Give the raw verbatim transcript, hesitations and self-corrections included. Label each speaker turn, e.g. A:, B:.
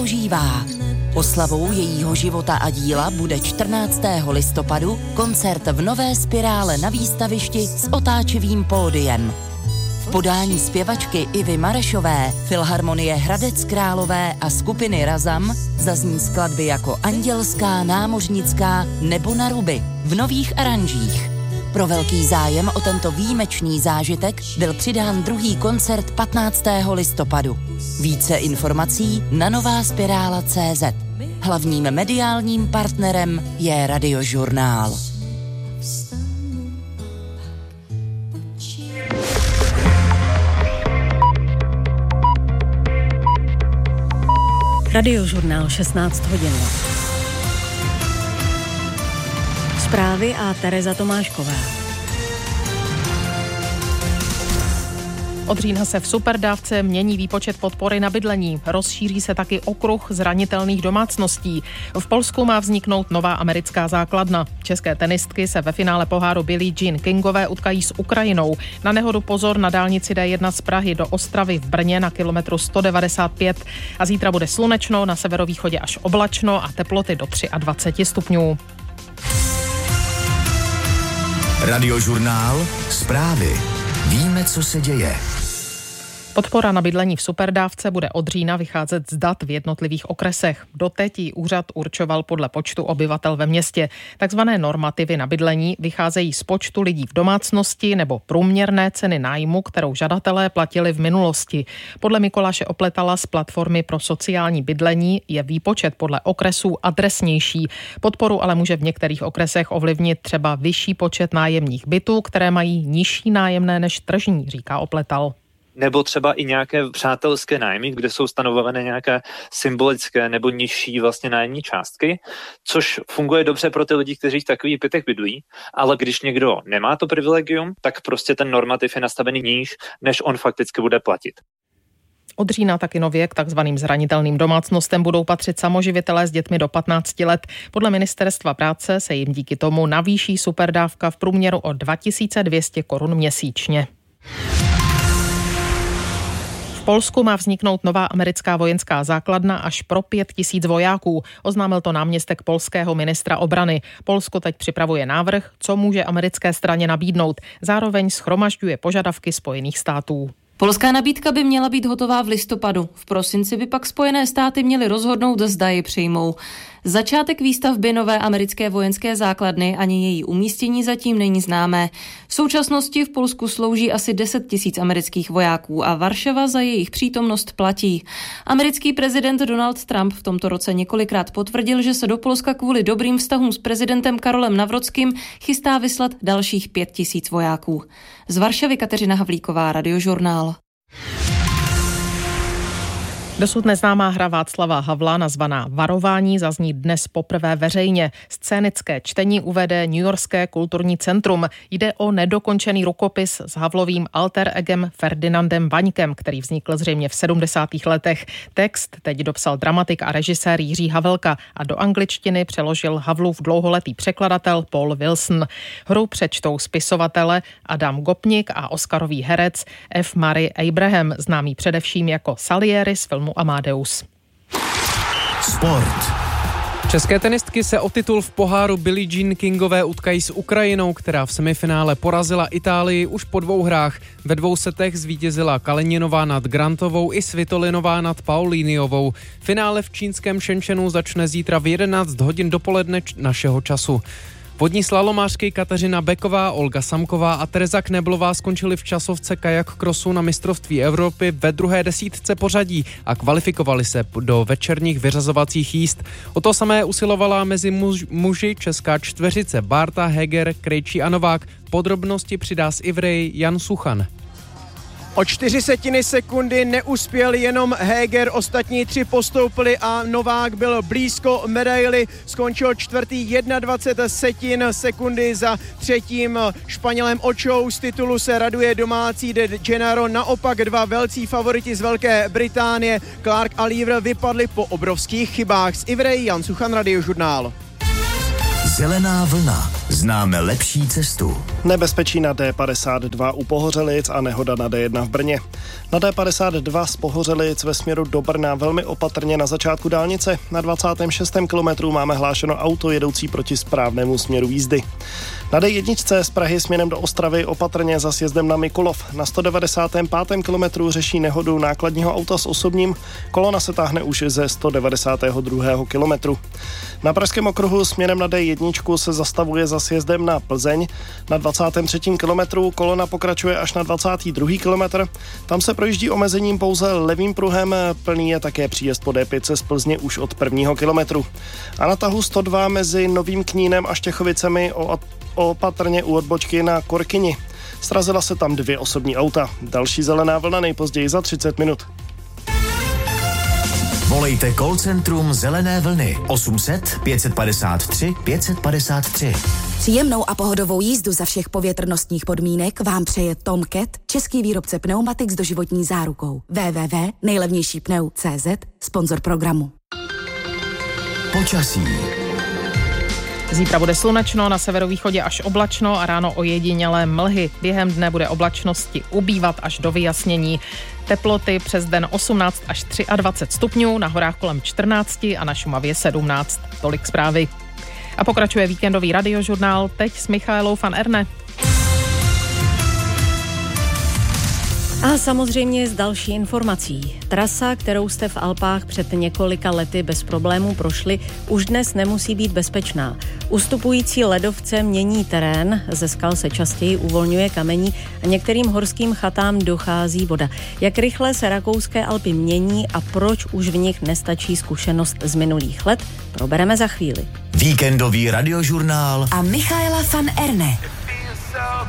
A: ožívá. Oslavou jejího života a díla bude čtrnáctého listopadu koncert v Nové Spirále na výstavišti s otáčivým pódiem. V podání zpěvačky Ivy Marešové, Filharmonie Hradec Králové a skupiny Razam zazní skladby jako Andělská, Námořnická nebo Na ruby v nových aranžích. Pro velký zájem o tento výjimečný zážitek byl přidán druhý koncert patnáctého listopadu. Více informací na nová spirála tečka cé zet. Hlavním mediálním partnerem je Radiožurnál.
B: Radiožurnál šestnáct hodin. Zprávy a Tereza Tomášková.
C: Od října se v superdávce mění výpočet podpory na bydlení. Rozšíří se taky okruh zranitelných domácností. V Polsku má vzniknout nová americká základna. České tenistky se ve finále poháru Billie Jean Kingové utkají s Ukrajinou. Na nehodu pozor na dálnici D jedna z Prahy do Ostravy v Brně na kilometru sto devadesát pět. A zítra bude slunečno, na severovýchodě až oblačno a teploty do dvacet tři stupňů.
D: Radiožurnál, zprávy. Víme, co se děje.
C: Podpora na bydlení v superdávce bude od října vycházet z dat v jednotlivých okresech. Doteď ji úřad určoval podle počtu obyvatel ve městě. Takzvané normativy na bydlení vycházejí z počtu lidí v domácnosti nebo průměrné ceny nájmu, kterou žadatelé platili v minulosti. Podle Mikuláše Opletala z platformy pro sociální bydlení je výpočet podle okresů adresnější. Podporu ale může v některých okresech ovlivnit třeba vyšší počet nájemních bytů, které mají nižší nájemné než tržní, říká Opletal.
E: Nebo třeba i nějaké přátelské nájmy, kde jsou stanovované nějaké symbolické nebo nižší vlastně nájemní částky, což funguje dobře pro ty lidi, kteří v takových bytech bydlí, ale když někdo nemá to privilegium, tak prostě ten normativ je nastavený níž, než on fakticky bude platit.
C: Od října taky nově k takzvaným zranitelným domácnostem budou patřit samoživitelé s dětmi do patnácti let. Podle Ministerstva práce se jim díky tomu navýší superdávka v průměru o dva tisíce dvě stě korun měsíčně. V Polsku má vzniknout nová americká vojenská základna až pro pět tisíc vojáků. Oznámil to náměstek polského ministra obrany. Polsko teď připravuje návrh, co může americké straně nabídnout. Zároveň shromažďuje požadavky Spojených států.
F: Polská nabídka by měla být hotová v listopadu. V prosinci by pak Spojené státy měly rozhodnout, zda ji přijmou. Začátek výstavby nové americké vojenské základny ani její umístění zatím není známé. V současnosti v Polsku slouží asi deset tisíc amerických vojáků a Varšava za jejich přítomnost platí. Americký prezident Donald Trump v tomto roce několikrát potvrdil, že se do Polska kvůli dobrým vztahům s prezidentem Karolem Nawrockým chystá vyslat dalších pět tisíc vojáků. Z Varšavy Kateřina Havlíková, Radiožurnál.
C: Dosud neznámá hra Václava Havla nazvaná Varování zazní dnes poprvé veřejně. Scénické čtení uvede Newyorské kulturní centrum. Jde o nedokončený rukopis s Havlovým alter egem Ferdinandem Vaňkem, který vznikl zřejmě v sedmdesátých letech. Text teď dopsal dramatik a režisér Jiří Havelka a do angličtiny přeložil Havlův dlouholetý překladatel Paul Wilson. Hru přečtou spisovatele Adam Gopnik a oscarový herec F. Murray Abraham, známý především jako Salieri z filmu Amadeus.
D: Sport.
G: České tenistky se o titul v poháru Billie Jean Kingové utkají s Ukrajinou, která v semifinále porazila Itálii už po dvou hrách. Ve dvou setech zvítězila Kalininová nad Grantovou i Svitolinová nad Paulíniovou. Finále v čínském Shenzhenu začne zítra v jedenáct hodin dopoledne našeho času. Vodní slalomářky Kateřina Beková, Olga Samková a Tereza Kneblová skončily v časovce kajak krosu na mistrovství Evropy ve druhé desítce pořadí a kvalifikovali se do večerních vyřazovacích jízd. O to samé usilovala mezi muž, muži česká čtveřice Bárta, Heger, Krejčí a Novák. Podrobnosti přidá z Ivrej Jan Suchan.
H: O čtyři setiny sekundy neuspěl jenom Heger, ostatní tři postoupili a Novák byl blízko medaili, skončil čtvrtý dvacet jedna setin sekundy za třetím Španělem Očou. Z titulu se raduje domácí De Gennaro, naopak dva velcí favoriti z Velké Británie, Clark a Lever, vypadli po obrovských chybách. Z Ivrej Jan Suchan, Radiožurnál.
D: Zelená vlna. Známe lepší cestu.
I: Nebezpečí na D padesát dva u Pohořelic a nehoda na D jedna v Brně. Na D padesát dva z Pohořelic ve směru do Brna velmi opatrně na začátku dálnice. Na dvacátém šestém kilometru máme hlášeno auto jedoucí proti správnému směru jízdy. Na D jedna z Prahy směrem do Ostravy opatrně za sjezdem na Mikulov. Na sto devadesátém pátém kilometru řeší nehodu nákladního auta s osobním. Kolona se táhne už ze sto devadesátého druhého kilometru. Na Pražském okruhu směrem na D jedna se zastavuje za sjezdem na Plzeň. Na dvacátém třetím kilometru kolona pokračuje až na dvacátý druhý kilometr. Tam se projíždí omezením pouze levým pruhem, plný je také příjezd po D pět z Plzně už od prvního kilometru. A na tahu sto dva mezi Novým Knínem a Štěchovicemi o opatrně u odbočky na Korkyni. Srazila se tam dvě osobní auta. Další zelená vlna nejpozději za třicet minut.
D: Volejte call centrum Zelené vlny osm set pět padesát tři pět padesát tři.
J: Příjemnou a pohodovou jízdu za všech povětrnostních podmínek vám přeje Tom Cat, český výrobce pneumatik s doživotní zárukou. w w w tečka nejlevnější pneu tečka cé zet, sponzor programu.
D: Počasí.
C: Zítra bude slunečno, na severovýchodě až oblačno a ráno ojedinělé mlhy. Během dne bude oblačnosti ubývat až do vyjasnění. Teploty přes den osmnáct až dvacet tři stupňů, na horách kolem čtrnáct a na Šumavě sedmnáct. Tolik zprávy. A pokračuje víkendový radiožurnál, teď s Michaelou van Erne.
B: A samozřejmě z další informací. Trasa, kterou jste v Alpách před několika lety bez problémů prošli, už dnes nemusí být bezpečná. Ustupující ledovce mění terén, ze skal se častěji uvolňuje kamení a některým horským chatám dochází voda. Jak rychle se rakouské Alpy mění a proč už v nich nestačí zkušenost z minulých let, probereme za chvíli.
D: Víkendový radiožurnál
J: a Michaela van Erne.